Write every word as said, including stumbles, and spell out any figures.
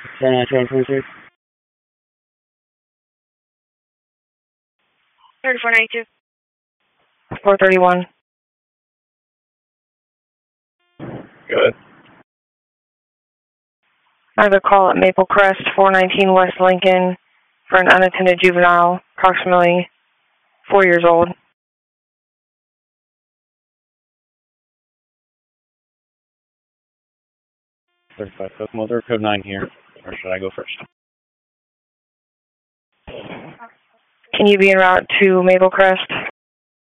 four nine seven four six. thirty-four ninety-two. four thirty-one. Good. I have a call at Maple Crest, four nineteen West Lincoln, for an unattended juvenile, approximately four years old. thirty-five Kokomo, they're code nine here. Or should I go first? Can you be en route to Maple Crest?